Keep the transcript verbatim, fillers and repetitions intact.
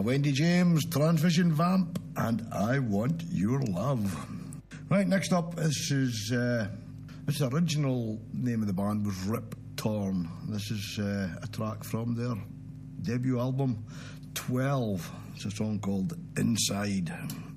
Wendy James, Transvision Vamp, and I Want Your Love. Right, next up, this is uh, this original name of the band was Rip Torn. This is uh, a track from their debut album, twelve. It's a song called Inside.